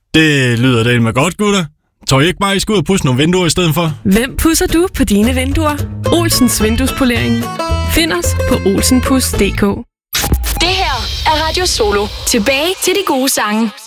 Det lyder da med godt, gutter. Tror I ikke bare, I skal ud og pudse nogle vinduer i stedet for? Hvem pudser du på dine vinduer? Olsens Vinduespolering. Find os på olsenpus.dk. Det her er Radio Solo. Tilbage til de gode sange.